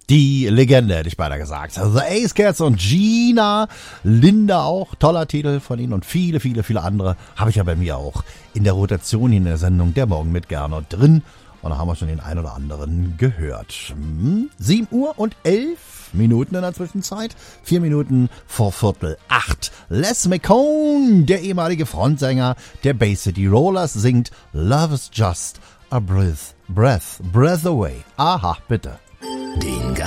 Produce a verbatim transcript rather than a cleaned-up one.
Die Legende, hätte ich beinahe gesagt. The Ace Cats und Gina. Linda auch. Toller Titel von ihnen und viele, viele, viele andere habe ich ja bei mir auch in der Rotation in der Sendung Der Morgen mit Gernot drin. Und da haben wir schon den ein oder anderen gehört. Hm? sieben Uhr und elf Minuten in der Zwischenzeit. Vier Minuten vor Viertel acht. Les McCone, der ehemalige Frontsänger der Bay City Rollers, singt Love is just a breath, breath, breath away. Aha, bitte. Den